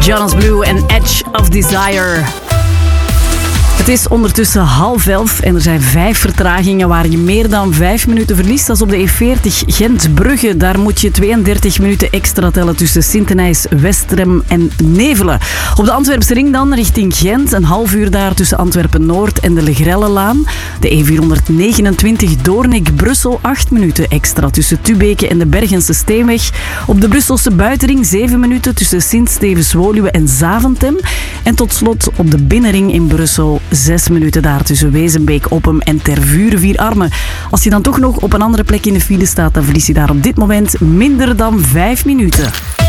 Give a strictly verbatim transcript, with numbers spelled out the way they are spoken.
Jonas Blue en Edge of Desire. Het is ondertussen half elf en er zijn vijf vertragingen waar je meer dan vijf minuten verliest. Dat is op de E veertig Gent-Brugge. Daar moet je tweeëndertig minuten extra tellen tussen Sintenijs, Westrem en Nevelen. Op de Antwerpse ring dan richting Gent. Een half uur daar tussen Antwerpen-Noord en de Legrellenlaan. De E vierhonderdnegenentwintig Doornik-Brussel. acht minuten extra tussen Tubeke en de Bergense Steenweg. Op de Brusselse buitenring zeven minuten tussen Sint-Stevens-Woluwe en Zaventem. En tot slot op de binnenring in Brussel zes minuten daar tussen Wezenbeek, Oppem en Tervuren Vierarmen. Als je dan toch nog op een andere plek in de file staat, dan verlies je daar op dit moment minder dan vijf minuten.